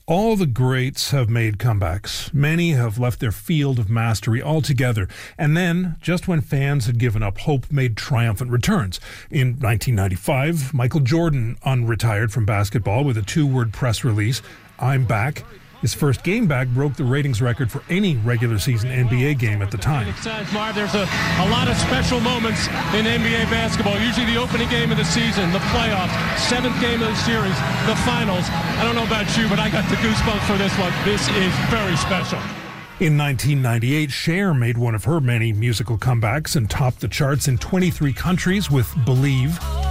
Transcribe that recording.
All the greats have made comebacks. Many have left their field of mastery altogether, and then, just when fans had given up hope, made triumphant returns. In 1995, Michael Jordan unretired from basketball with a 2-word press release, "I'm back." His first game back broke the ratings record for any regular season NBA game at the time. There's a lot of special moments in NBA basketball. Usually the opening game of the season, the playoffs, 7th game of the series, the finals. I don't know about you, but I got the goosebumps for this one. This is very special. In 1998, Cher made one of her many musical comebacks and topped the charts in 23 countries with "Believe."